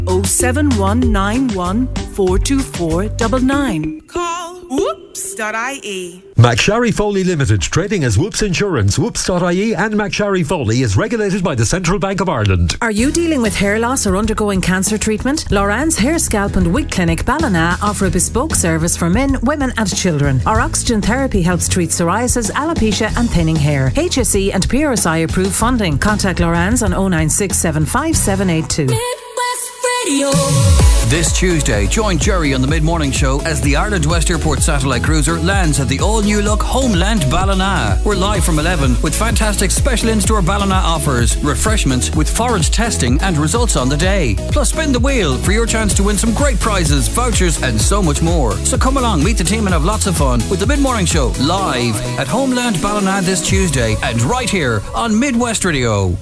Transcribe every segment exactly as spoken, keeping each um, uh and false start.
oh seven one nine one four two four nine nine. Call whoops dot I E. McSharry Foley Limited, trading as Whoops Insurance. Whoops dot I E and McSharry Foley is regulated by the Central Bank of Ireland. Are you dealing with hair loss or undergoing cancer treatment? Loran's Hair, Scalp and Wig Clinic Ballina offer a bespoke service for men, women and children. Our oxygen therapy helps treat psoriasis, alopecia and thinning hair. H S E and P R S I approved funding. Contact Loran's on oh nine six seven five seven eight two. Midwest Radio. This Tuesday, join Jerry on the Mid-Morning Show as the Ireland West Airport satellite cruiser lands at the all-new look Homeland Ballina. We're live from eleven with fantastic special in-store Ballina offers, refreshments with forage testing and results on the day. Plus spin the wheel for your chance to win some great prizes, vouchers and so much more. So come along, meet the team and have lots of fun with the Mid-Morning Show live at Homeland Ballina this Tuesday and right here on Midwest Radio.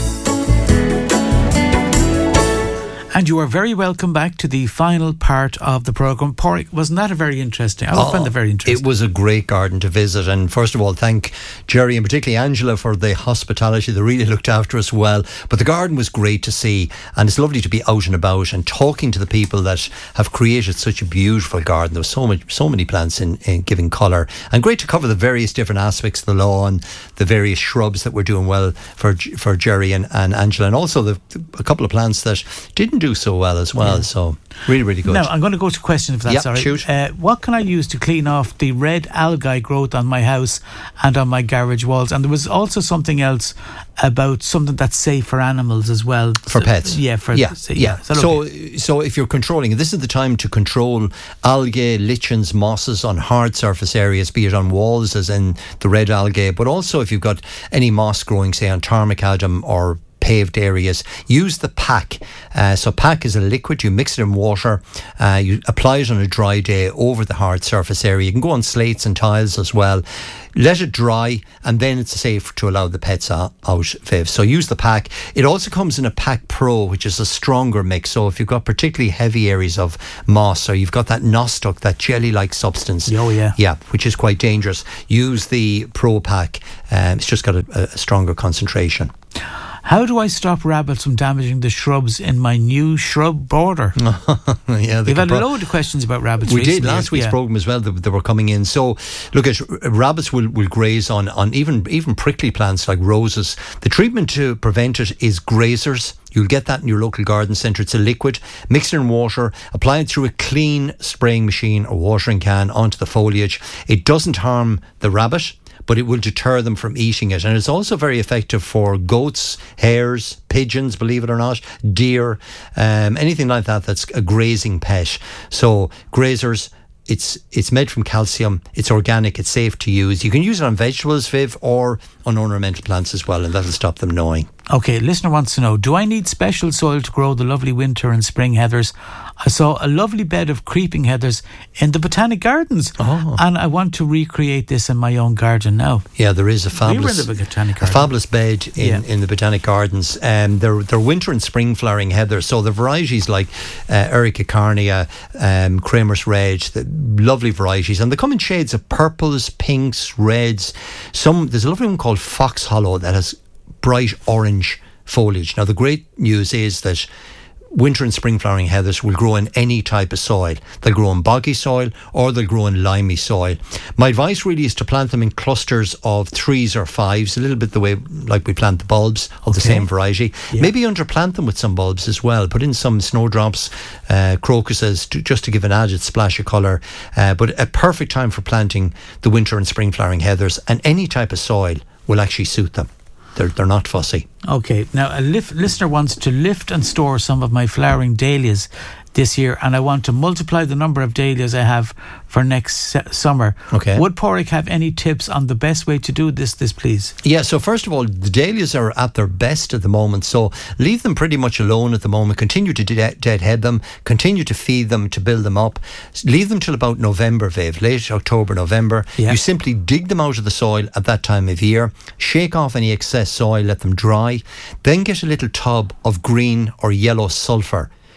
And you are very welcome back to the final part of the programme. Porrick, wasn't that a very interesting? I oh, found that very interesting. It was a great garden to visit. And first of all, thank Jerry and particularly Angela for the hospitality. They really looked after us well. But the garden was great to see. And it's lovely to be out and about and talking to the people that have created such a beautiful garden. There was so much, so many plants in, in giving colour. And great to cover the various different aspects of the lawn, the various shrubs that were doing well for for Jerry and, and Angela. And also the, a couple of plants that didn't do so well as well. Yeah. So really, really good. Now I'm going to go to questions if that's yep, all right. Shoot. Uh, what can I use to clean off the red algae growth on my house and on my garage walls? And there was also something else about something that's safe for animals as well. For so, pets. Yeah, for yeah, so, yeah. yeah. So okay? so if you're controlling, this is the time to control algae, lichens, mosses on hard surface areas, be it on walls as in the red algae, but also if you've got any moss growing, say on tarmac adam or paved areas, use the pack. Uh, so pack is a liquid, you mix it in water, uh, you apply it on a dry day over the hard surface area. You can go on slates and tiles as well. Let it dry and then it's safe to allow the pets out, Viv. So use the pack. It also comes in a Pack Pro, which is a stronger mix. So if you've got particularly heavy areas of moss or you've got that nostoc, that jelly-like substance, oh yeah, yeah, which is quite dangerous, use the Pro Pack. Um, it's just got a, a stronger concentration. How do I stop rabbits from damaging the shrubs in my new shrub border? yeah, We've had pro- a load of questions about rabbits We recently. did last week's yeah. programme as well. They, they were coming in. So look, at rabbits will, will graze on, on even even prickly plants like roses. The treatment to prevent it is grazers. You'll get that in your local garden centre. It's a liquid. Mix it in water. Apply it through a clean spraying machine or watering can onto the foliage. It doesn't harm the rabbit, but it will deter them from eating it. And it's also very effective for goats, hares, pigeons, believe it or not, deer, um, anything like that that's a grazing pet. So grazers, it's it's made from calcium, it's organic, it's safe to use. You can use it on vegetables, Viv, or on ornamental plants as well, and that'll stop them gnawing. Okay, listener wants to know, do I need special soil to grow the lovely winter and spring heathers? I saw a lovely bed of creeping heathers in the Botanic Gardens, oh. and I want to recreate this in my own garden now. Yeah, there is a fabulous, we were in the Botanic Garden. a fabulous bed in, yeah. in the Botanic Gardens. Um, they're, they're winter and spring flowering heathers, so the varieties like uh, Erica carnea, um, Kramer's Red, the lovely varieties, and they come in shades of purples, pinks, reds. Some There's a lovely one called Fox Hollow that has bright orange foliage. Now the great news is that winter and spring flowering heathers will grow in any type of soil. They'll grow in boggy soil or they'll grow in limey soil. My advice really is to plant them in clusters of threes or fives, a little bit the way like we plant the bulbs of the okay. same variety. Yeah. Maybe underplant them with some bulbs as well. Put in some snowdrops, uh, crocuses, to, just to give an added splash of colour. Uh, but a perfect time for planting the winter and spring flowering heathers, and any type of soil will actually suit them. They're, they're not fussy. Okay, now a lif- listener wants to lift and store some of my flowering dahlias this year, and I want to multiply the number of dahlias I have for next se- summer. Okay. Would Porrick have any tips on the best way to do this, this please? Yeah, so first of all, the dahlias are at their best at the moment, so leave them pretty much alone at the moment. Continue to de- deadhead them, continue to feed them, to build them up. Leave them till about November, Viv, late October, November. Yeah. You simply dig them out of the soil at that time of year, shake off any excess soil, let them dry, then get a little tub of green or yellow sulphur.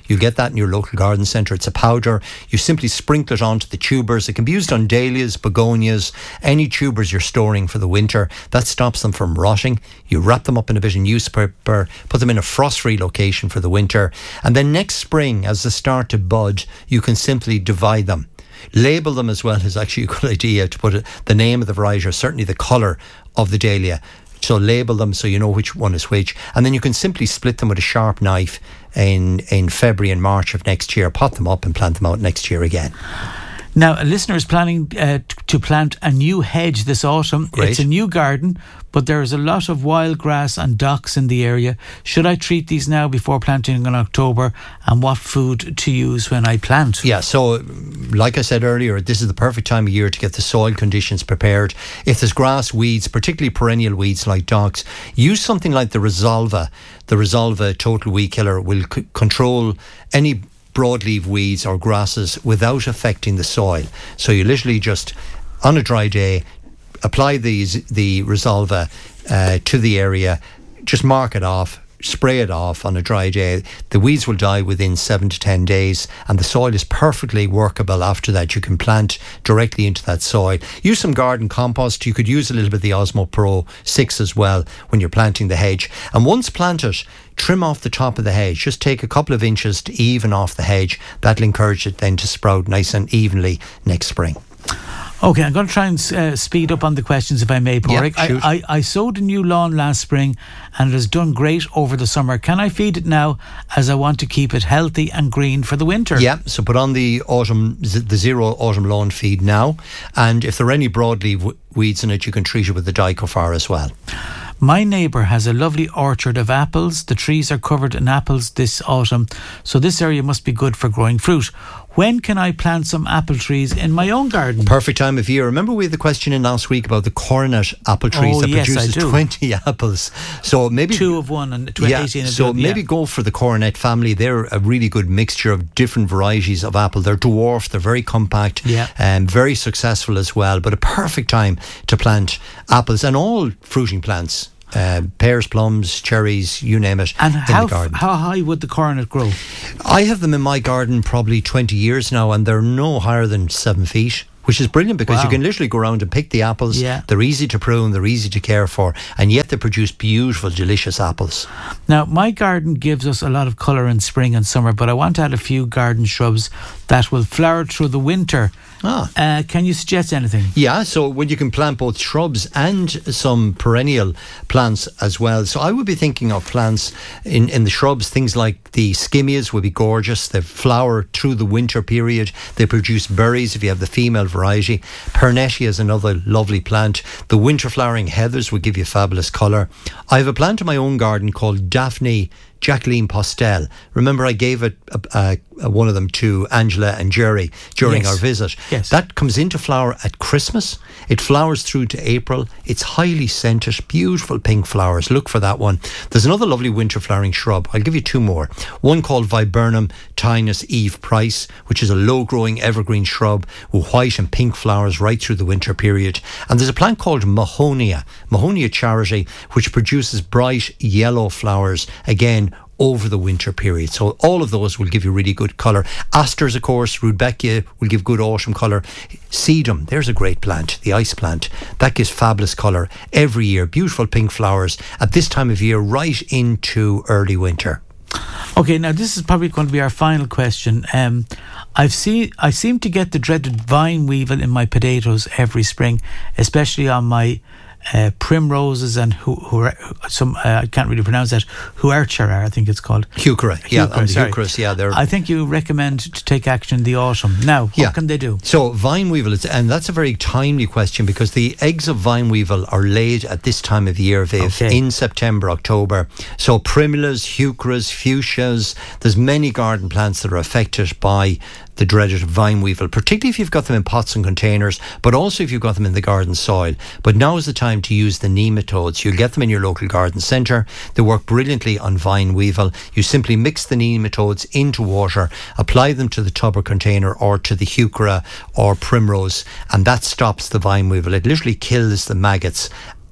You get that in your local garden centre. It's a powder. You simply sprinkle it onto the tubers. It can be used on dahlias, begonias, any tubers you're storing for the winter. That stops them from rotting. You wrap them up in a bit of newspaper, put them in a frost-free location for the winter, and then next spring, as they start to bud, you can simply divide them. Label them as well is actually a good idea, to put it, the name of the variety or certainly the colour of the dahlia. So label them so you know which one is which, and then you can simply split them with a sharp knife in, in February and March of next year, pot them up and plant them out next year again. Now, a listener is planning uh, t- to plant a new hedge this autumn. Great. It's a new garden, but there is a lot of wild grass and docks in the area. Should I treat these now before planting in October? And what food to use when I plant? Yeah, so like I said earlier, this is the perfect time of year to get the soil conditions prepared. If there's grass, weeds, particularly perennial weeds like docks, use something like the Resolva. The Resolva Total Weed Killer will c- control any broadleaf weeds or grasses without affecting the soil. So you literally just, on a dry day, apply these the Resolva uh, to the area, just mark it off, spray it off on a dry day. The weeds will die within seven to ten days, and the soil is perfectly workable after that. You can plant directly into that soil. Use some garden compost. You could use a little bit of the Osmo Pro six as well when you're planting the hedge. And once planted, trim off the top of the hedge. Just take a couple of inches to even off the hedge. That'll encourage it then to sprout nice and evenly next spring. Okay, I'm going to try and uh, speed up on the questions if I may, Pádraig. Yeah, shoot. I, I, I sowed a new lawn last spring and it has done great over the summer. Can I feed it now, as I want to keep it healthy and green for the winter? Yeah, so put on the autumn, the zero autumn lawn feed now, and if there are any broadleaf w- weeds in it, you can treat it with the Dicofar as well. My neighbour has a lovely orchard of apples. The trees are covered in apples this autumn, so this area must be good for growing fruit. When can I plant some apple trees in my own garden? Perfect time of year. Remember we had the question in last week about the coronet apple trees oh, that yes, produces twenty apples. So maybe two of one and twenty, yeah, eighteen of so them, maybe yeah. go for the coronet family. They're a really good mixture of different varieties of apple. They're dwarf, they're very compact, yeah. and very successful as well. But a perfect time to plant apples and all fruiting plants. Uh, pears, plums, cherries, you name it, and in how, the garden. how high would the coronet grow? I have them in my garden probably twenty years now, and they're no higher than seven feet. Which is brilliant because wow. you can literally go around and pick the apples. Yeah. They're easy to prune, they're easy to care for, and yet they produce beautiful, delicious apples. Now, my garden gives us a lot of colour in spring and summer, but I want to add a few garden shrubs that will flower through the winter. Ah. Uh, can you suggest anything? Yeah, so when you can plant both shrubs and some perennial plants as well. So I would be thinking of plants in, in the shrubs, things like the skimmias would be gorgeous. They flower through the winter period. They produce berries if you have the female variety. Pernetia is another lovely plant. The winter flowering heathers would give you fabulous colour. I have a plant in my own garden called Daphne Jacqueline Postel. Remember I gave it a, a, a, one of them to Angela and Jerry during yes. our visit. Yes. That comes into flower at Christmas. It flowers through to April. It's highly scented, beautiful pink flowers. Look for that one. There's another lovely winter flowering shrub. I'll give you two more. One called Viburnum Tinus Eve Price, which is a low growing evergreen shrub with white and pink flowers right through the winter period. And there's a plant called Mahonia, Mahonia Charity, which produces bright yellow flowers, again, over the winter period. So all of those will give you really good colour. Asters, of course, Rudbeckia will give good autumn colour. Sedum, there's a great plant, the ice plant. That gives fabulous colour every year. Beautiful pink flowers at this time of year, right into early winter. Okay, now this is probably going to be our final question. Um, I've seen, I seem to get the dreaded vine weevil in my potatoes every spring, especially on my Uh, primroses and who, who some uh, I can't really pronounce that. Huerchera, I think it's called. Heuchera, yeah, Heuchera, and the sorry. Heucheras, yeah, they're. I think you recommend to take action in the autumn. Now, what yeah. can they do? So vine weevil, is, and that's a very timely question because the eggs of vine weevil are laid at this time of year, Viv, okay. in September, October. So primulas, heucheras, fuchsias. There's many garden plants that are affected by the dreaded vine weevil, particularly if you've got them in pots and containers, but also if you've got them in the garden soil. But now is the time to use the nematodes. You'll get them in your local garden centre. They work brilliantly on vine weevil. You simply mix the nematodes into water, apply them to the tub or container or to the heuchera or primrose, and that stops the vine weevil. It literally kills the maggots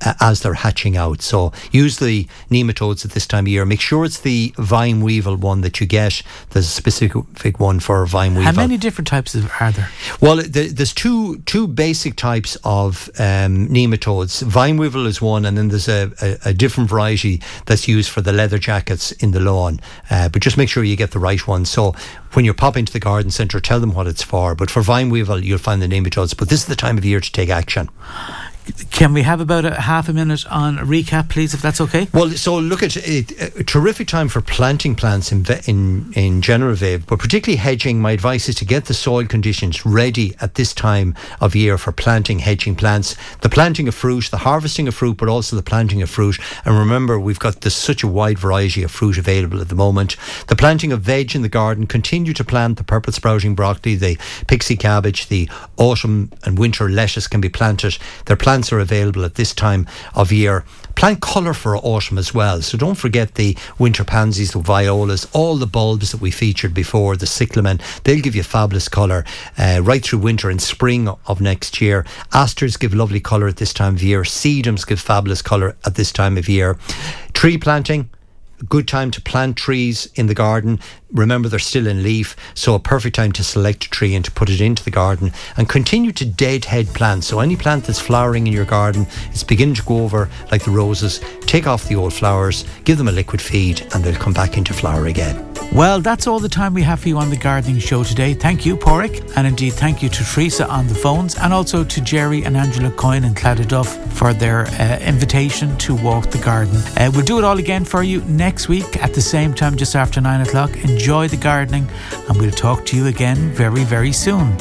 uh, as they're hatching out. So use the nematodes at this time of year. Make sure it's the vine weevil one that you get. There's a specific one for vine weevil. How many different types of, are there? Well, the, there's two two basic types of um, nematodes. Vine weevil is one, and then there's a, a, a different variety that's used for the leather jackets in the lawn. Uh, but just make sure you get the right one. So when you pop into the garden centre, tell them what it's for. But for vine weevil, you'll find the nematodes. But this is the time of year to take action. Can we have about a half a minute on a recap, please, if that's okay? Well, so look at it, a terrific time for planting plants in in, in general, Viv, but particularly hedging. My advice is to get the soil conditions ready at this time of year for planting, hedging plants, the planting of fruit, the harvesting of fruit, but also the planting of fruit. And remember, we've got this, such a wide variety of fruit available at the moment. The planting of veg in the garden. Continue to plant the purple sprouting broccoli, the pixie cabbage, the autumn and winter lettuce can be planted. They're planted Plants are available at this time of year. Plant colour for autumn as well. So don't forget the winter pansies, the violas, all the bulbs that we featured before, the cyclamen. They'll give you fabulous colour uh, right through winter and spring of next year. Asters give lovely colour at this time of year. Sedums give fabulous colour at this time of year. Tree planting. Good time to plant trees in the garden. Remember, they're still in leaf, so a perfect time to select a tree and to put it into the garden. And continue to deadhead plants. So any plant that's flowering in your garden, it's beginning to go over like the roses. Take off the old flowers, give them a liquid feed, and they'll come back into flower again. Well, that's all the time we have for you on the gardening show today. Thank you, Porrick, and indeed thank you to Teresa on the phones, and also to Jerry and Angela Coyne in Claddaduff for their uh, invitation to walk the garden. Uh, we'll do it all again for you next week at the same time, just after nine o'clock. Enjoy the gardening, and we'll talk to you again very, very soon.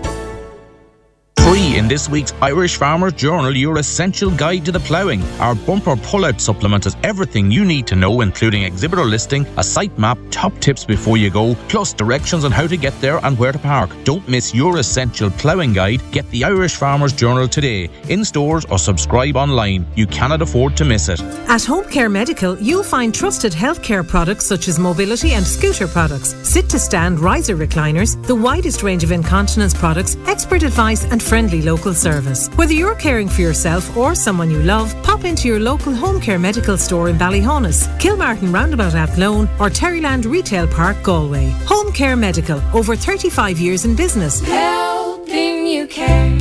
Free in this week's Irish Farmer's Journal, your essential guide to the ploughing. Our bumper pull-out supplement has everything you need to know, including exhibitor listing, a site map, top tips before you go, plus directions on how to get there and where to park. Don't miss your essential ploughing guide. Get the Irish Farmer's Journal today, in stores or subscribe online. You cannot afford to miss it. At Home Care Medical, you'll find trusted healthcare products such as mobility and scooter products, sit-to-stand riser recliners, the widest range of incontinence products, expert advice and friendly local service. Whether you're caring for yourself or someone you love, pop into your local Home Care Medical store in Ballyhonus, Kilmartin Roundabout Athlone or Terryland Retail Park, Galway. Home Care Medical, over thirty-five years in business. Helping you care.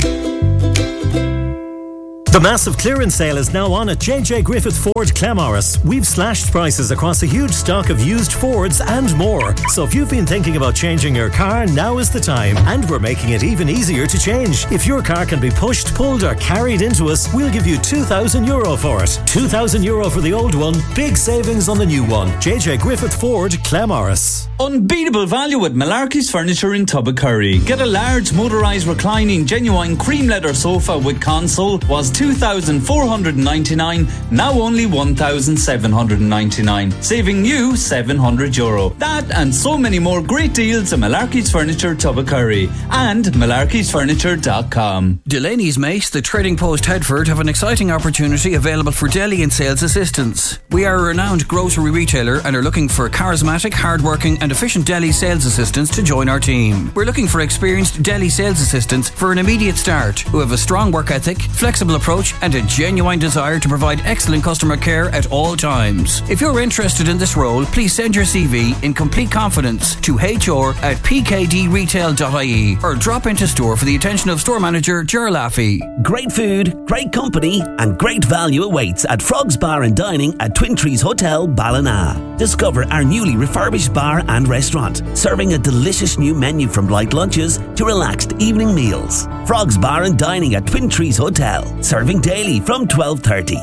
The massive clearance sale is now on at J J Griffith Ford Clamorris. We've slashed prices across a huge stock of used Fords and more. So if you've been thinking about changing your car, now is the time. And we're making it even easier to change. If your car can be pushed, pulled or carried into us, we'll give you two thousand euro for it. two thousand euro for the old one, big savings on the new one. J J Griffith Ford Clamorris. Unbeatable value with Malarkey's Furniture in Tubbercurry. Get a large motorised reclining genuine cream leather sofa with console was two thousand four hundred ninety-nine, now only one thousand seven hundred ninety-nine, saving you seven hundred euro. That and so many more great deals at Malarkey's Furniture Tubbercurry and malarkeys furniture dot com. Delaney's Mace, the Trading Post Headford, have an exciting opportunity available for deli and sales assistants. We are a renowned grocery retailer and are looking for charismatic, hardworking and efficient deli sales assistants to join our team. We're looking for experienced deli sales assistants for an immediate start who have a strong work ethic, flexible approach and a genuine desire to provide excellent customer care at all times. If you're interested in this role, please send your C V in complete confidence to h r at p k d retail dot i e or drop into store for the attention of store manager Ger Laffey. Great food, great company and great value awaits at Frogs Bar and Dining at Twin Trees Hotel, Ballina. Discover our newly refurbished bar and restaurant, serving a delicious new menu from light lunches to relaxed evening meals. Frogs Bar and Dining at Twin Trees Hotel, serving daily from twelve thirty.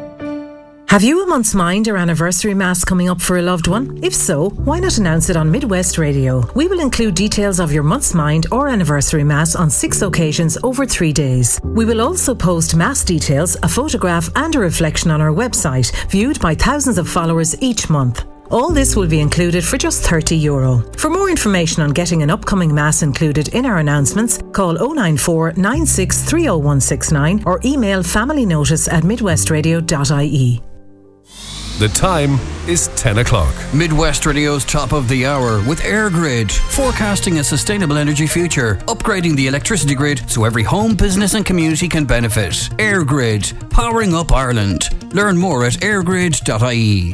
Have you a month's mind or anniversary mass coming up for a loved one? If so, why not announce it on Midwest Radio? We will include details of your month's mind or anniversary mass on six occasions over three days. We will also post mass details, a photograph and a reflection on our website, viewed by thousands of followers each month. All this will be included for just thirty euro. For more information on getting an upcoming mass included in our announcements, call oh nine four, nine six three oh one six nine or email familynotice at midwestradio dot i e. The time is ten o'clock. Midwest Radio's top of the hour with AirGrid, forecasting a sustainable energy future, upgrading the electricity grid so every home, business and community can benefit. AirGrid, powering up Ireland. Learn more at airgrid dot I E.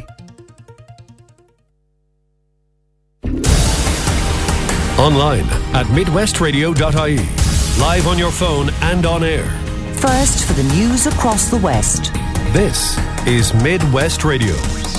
Online at midwest radio dot I E. Live on your phone and on air. First for the news across the West. This is Midwest Radio.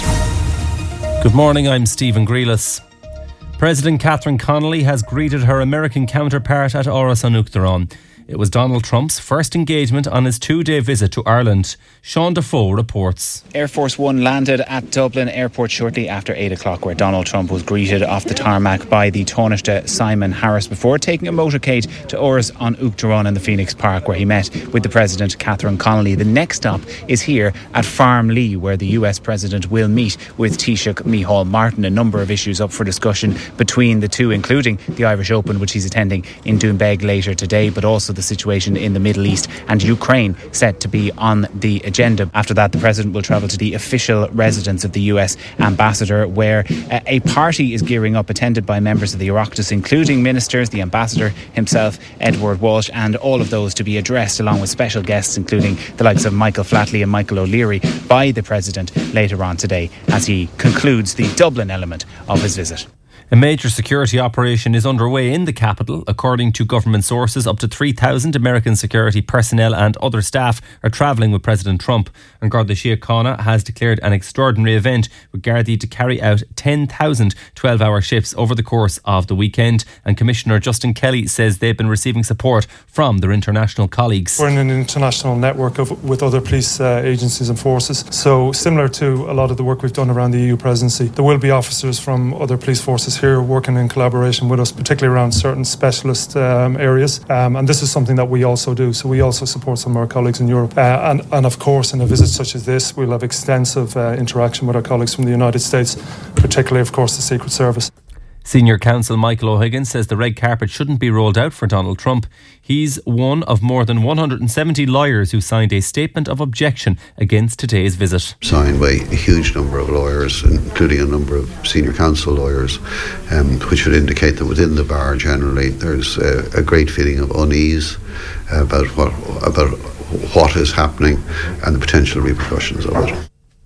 Good morning, I'm Stephen Grealis. President Catherine Connolly has greeted her American counterpart at Áras an Uachtaráin. It was Donald Trump's first engagement on his two-day visit to Ireland. Sean Defoe reports. Air Force One landed at Dublin Airport shortly after eight o'clock, where Donald Trump was greeted off the tarmac by the Taoiseach Simon Harris before taking a motorcade to Áras an Uachtaráin in the Phoenix Park, where he met with the President, Catherine Connolly. The next stop is here at Farmlee, where the U S President will meet with Taoiseach Micheál Martin. A number of issues up for discussion between the two, including the Irish Open, which he's attending in Doonbeg later today, but also the situation in the Middle East and Ukraine set to be on the agenda. After that, the President will travel to the official residence of the U S Ambassador, where uh, a party is gearing up, attended by members of the Oireachtas, including ministers, the Ambassador himself, Edward Walsh, and all of those to be addressed, along with special guests, including the likes of Michael Flatley and Michael O'Leary, by the President later on today as he concludes the Dublin element of his visit. A major security operation is underway in the capital. According to government sources, up to three thousand American security personnel and other staff are travelling with President Trump. And Garda Síochána has declared an extraordinary event with Gardaí to carry out ten thousand twelve-hour shifts over the course of the weekend. And Commissioner Justin Kelly says they've been receiving support from their international colleagues. We're in an international network of, with other police uh, agencies and forces. So similar to a lot of the work we've done around the E U presidency, there will be officers from other police forces here working in collaboration with us, particularly around certain specialist um, areas. Um, and this is something that we also do. So we also support some of our colleagues in Europe. Uh, and, and of course, in a visit such as this, we'll have extensive uh, interaction with our colleagues from the United States, particularly, of course, the Secret Service. Senior counsel Michael O'Higgins says the red carpet shouldn't be rolled out for Donald Trump. He's one of more than one hundred seventy lawyers who signed a statement of objection against today's visit. Signed by a huge number of lawyers, including a number of senior counsel lawyers, um, which would indicate that within the bar generally there's a, a great feeling of unease about what, about what is happening and the potential repercussions of it.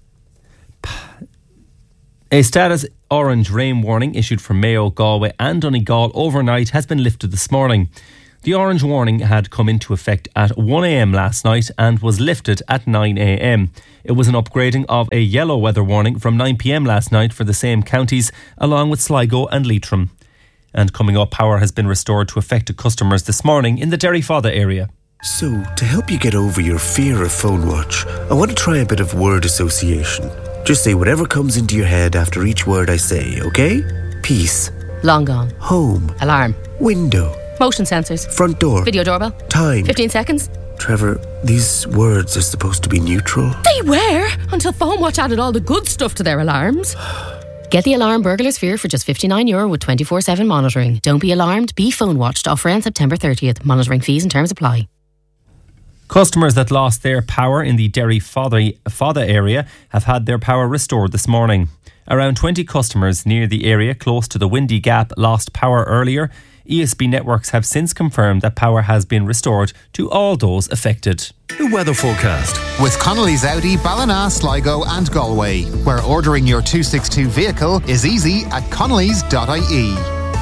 A status orange rain warning issued for Mayo, Galway and Donegal overnight has been lifted this morning. The orange warning had come into effect at one a.m. last night and was lifted at nine a.m. It was an upgrading of a yellow weather warning from nine p.m. last night for the same counties, along with Sligo and Leitrim. And coming up, power has been restored to affected customers this morning in the Derry-Fodder area. So, to help you get over your fear of phone watch, I want to try a bit of word association. Just say whatever comes into your head after each word I say, okay? Peace. Long gone. Home. Alarm. Window. Motion sensors. Front door. Video doorbell. Time. fifteen seconds. Trevor, these words are supposed to be neutral. They were, until Phone Watch added all the good stuff to their alarms. Get the alarm Burglar Sphere for just fifty-nine euro with twenty-four seven monitoring. Don't be alarmed, be phone watched. Offer ends September thirtieth. Monitoring fees and terms apply. Customers that lost their power in the Derry-Fodder area have had their power restored this morning. Around twenty customers near the area close to the Windy Gap lost power earlier. E S B Networks have since confirmed that power has been restored to all those affected. The weather forecast with Connolly's Audi, Ballina, Sligo and Galway, where ordering your two sixty-two vehicle is easy at connellys dot I E.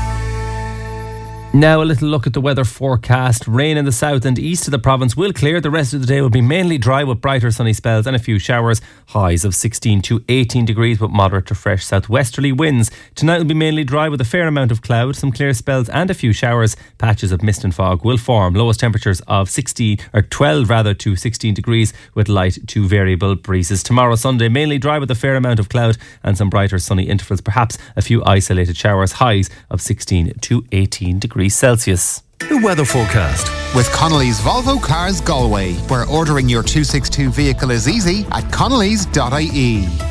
Now a little look at the weather forecast. Rain in the south and east of the province will clear. The rest of the day will be mainly dry with brighter sunny spells and a few showers. Highs of sixteen to eighteen degrees with moderate to fresh southwesterly winds. Tonight will be mainly dry with a fair amount of cloud, some clear spells and a few showers. Patches of mist and fog will form. Lowest temperatures of sixteen or twelve rather to sixteen degrees with light to variable breezes. Tomorrow Sunday mainly dry with a fair amount of cloud and some brighter sunny intervals. Perhaps a few isolated showers. Highs of sixteen to eighteen degrees Celsius. The weather forecast with Connolly's Volvo Cars Galway, where ordering your two sixty-two vehicle is easy at connellys dot I E.